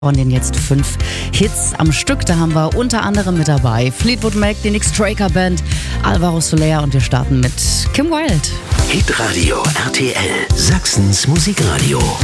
Von den jetzt 5 Hits am Stück, da haben wir unter anderem mit dabei Fleetwood Mac, die Nick Straker Band, Alvaro Soler und wir starten mit Kim Wilde. Hitradio RTL, Sachsens Musikradio.